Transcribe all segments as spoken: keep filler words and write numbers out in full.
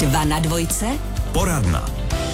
Dva na dvojce. Poradna.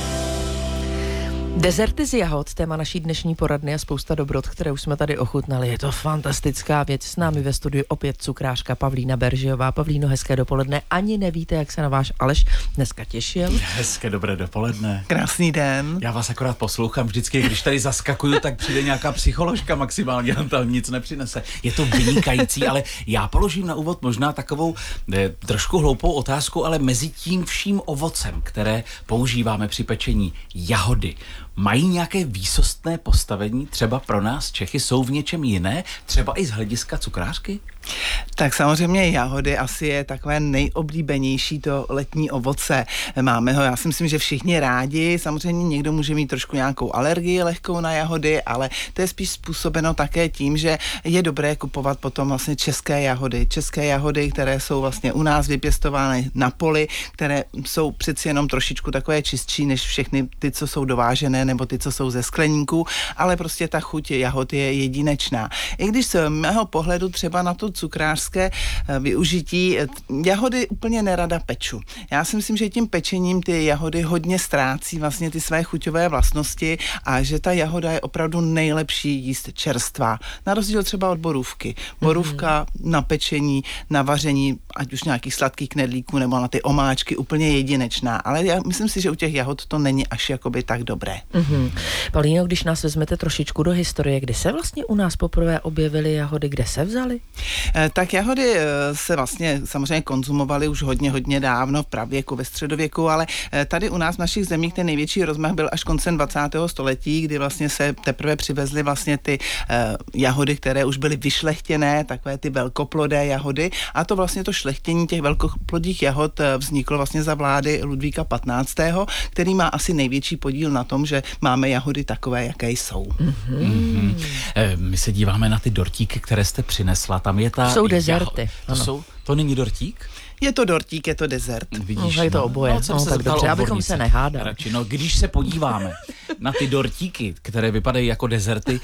Dezerty z jahod, téma naší dnešní poradny a spousta dobrot, které už jsme tady ochutnali. Je to fantastická věc. S námi ve studiu opět cukrářka Pavlína Beržiová. Pavlíno, hezké dopoledne. Ani nevíte, jak se na váš Aleš dneska těšil. Hezké dobré dopoledne. Krásný den. Já vás akorát poslouchám vždycky, když tady zaskakuju, tak přijde nějaká psycholožka maximálně, on tam nic nepřinese. Je to vynikající, ale já položím na úvod možná takovou eh, trošku hloupou otázku, ale mezi tím vším ovocem, které používáme při pečení, jahody, mají nějaké výsostné postavení, třeba pro nás Čechy, jsou v něčem jiné, třeba i z hlediska cukrářky? Tak samozřejmě jahody asi je takové nejoblíbenější to letní ovoce. Máme ho, já si myslím, že všichni rádi. Samozřejmě někdo může mít trošku nějakou alergii lehkou na jahody, ale to je spíš způsobeno také tím, že je dobré kupovat potom vlastně české jahody. České jahody, které jsou vlastně u nás vypěstovány na poli, které jsou přeci jenom trošičku takové čistší než všechny ty, co jsou dovážené, nebo ty, co jsou ze skleníků, ale prostě ta chuť jahod je jedinečná. I když z mého pohledu třeba na to cukrářské využití jahody úplně nerada peču. Já si myslím, že tím pečením ty jahody hodně ztrácí vlastně ty své chuťové vlastnosti a že ta jahoda je opravdu nejlepší jíst čerstvá. Na rozdíl třeba od borůvky. Borůvka mm-hmm. na pečení, na vaření, ať už nějakých sladkých knedlíků nebo na ty omáčky, úplně jedinečná. Ale já myslím si, že u těch jahod to není až jakoby tak dobré. Mm-hmm. Paulíno, když nás vezmete trošičku do historie, kdy se vlastně u nás poprvé objevily jahody, kde se vzaly? Tak jahody se vlastně samozřejmě konzumovaly už hodně, hodně dávno v pravěku, ve středověku, ale tady u nás v našich zemích ten největší rozmach byl až koncem dvacátého století, kdy vlastně se teprve přivezly vlastně ty uh, jahody, které už byly vyšlechtěné, takové ty velkoplodé jahody, a to vlastně to šlechtění těch velkoplodých jahod vzniklo vlastně za vlády Ludvíka patnáctého., který má asi největší podíl na tom, že máme jahody takové, jaké jsou. Mm-hmm. Mm-hmm. E, my se díváme na ty dortíky, které jste přinesla. Tam je ta... Jsou dezerty. To, jsou, to není dortík? Je to dortík, je to dezert. Vidíš, no, je to oboje. No, no, tak dobře, abychom se nehádali. Radši, no, když se podíváme na ty dortíky, které vypadají jako dezerty,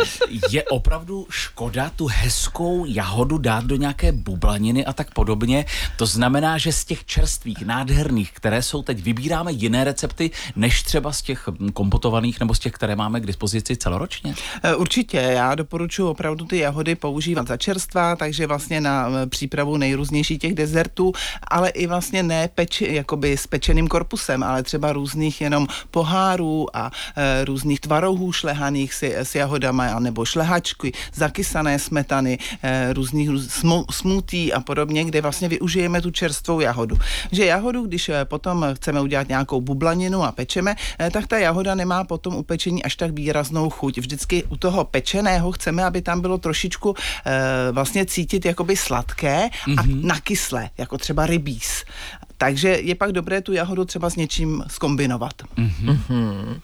je opravdu škoda tu hezkou jahodu dát do nějaké bublaniny a tak podobně. To znamená, že z těch čerstvých, nádherných, které jsou teď, vybíráme jiné recepty, než třeba z těch kompotovaných nebo z těch, které máme k dispozici celoročně? Určitě, já doporučuji opravdu ty jahody používat za čerstvá, takže vlastně na přípravu nejrůznějších těch dezertů, ale i vlastně ne peči, jakoby s pečeným korpusem, ale třeba různých jenom pohárů a e, různých tvarohů šlehaných si, s jahodama, nebo šlehačky, zakysané smetany, e, různých smu, smutí a podobně, kde vlastně využijeme tu čerstvou jahodu. Že jahodu, když potom chceme udělat nějakou bublaninu a pečeme, e, tak ta jahoda nemá potom u pečení až tak výraznou chuť. Vždycky u toho pečeného chceme, aby tam bylo trošičku e, vlastně cítit jakoby sladké mm-hmm. a nakyslé, jako třeba rybíz. Takže je pak dobré tu jahodu třeba s něčím zkombinovat. Mm-hmm. Mm-hmm.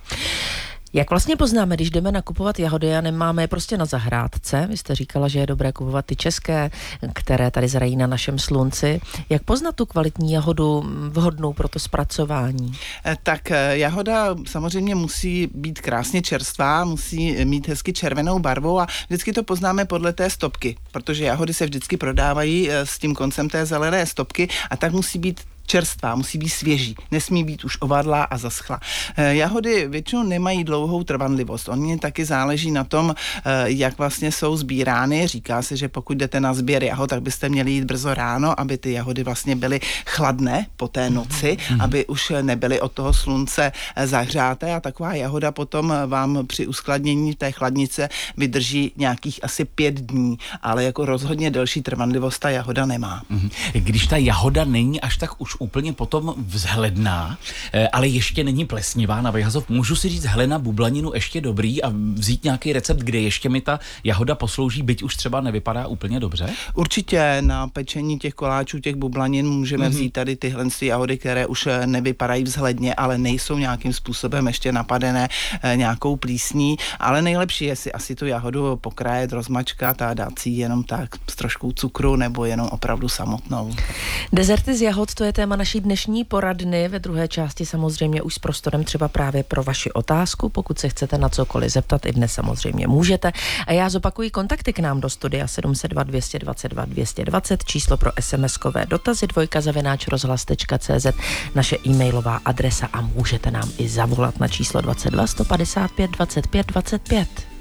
Jak vlastně poznáme, když jdeme nakupovat jahody a nemáme je prostě na zahrádce? Vy jste říkala, že je dobré kupovat ty české, které tady zrají na našem slunci. Jak poznat tu kvalitní jahodu vhodnou pro to zpracování? Tak jahoda samozřejmě musí být krásně čerstvá, musí mít hezky červenou barvu a vždycky to poznáme podle té stopky, protože jahody se vždycky prodávají s tím koncem té zelené stopky a tak musí být čerstvá, musí být svěží, nesmí být už ovadlá a zaschla. Jahody většinou nemají dlouhou trvanlivost. Oni taky záleží na tom, jak vlastně jsou sbírány. Říká se, že pokud jdete na sběr jahod, tak byste měli jít brzo ráno, aby ty jahody vlastně byly chladné po té noci, mm-hmm. aby už nebyly od toho slunce zahřáté a taková jahoda potom vám při uskladnění té chladnice vydrží nějakých asi pět dní, ale jako rozhodně delší trvanlivost ta jahoda nemá. Mm-hmm. Když ta jahoda není až tak už úplně potom vzhledná, ale ještě není plesnivá na vyhazov. Můžu si říct, hele, na bublaninu ještě dobrý a vzít nějaký recept, kde ještě mi ta jahoda poslouží, byť už třeba nevypadá úplně dobře? Určitě na pečení těch koláčů, těch bublanin můžeme mm-hmm. vzít tady tyhle jahody, které už nevypadají vzhledně, ale nejsou nějakým způsobem ještě napadené e, nějakou plísní, ale nejlepší je si asi tu jahodu pokrájet, rozmačkat a dát si jenom tak s troškou cukru nebo jenom opravdu samotnou. Dezerty z jahod, to je téma téma naší dnešní poradny. Ve druhé části samozřejmě už s prostorem třeba právě pro vaši otázku. Pokud se chcete na cokoliv zeptat, i dnes samozřejmě můžete. A já zopakuji kontakty k nám do studia sedm set dva, dvě stě dvacet dva, dvě stě dvacet, číslo pro es em eskové dotazy, dvojka zavináč rozhlas tečka cé zet, naše e-mailová adresa a můžete nám i zavolat na číslo dvacet dva, sto padesát pět, dvacet pět, dvacet pět.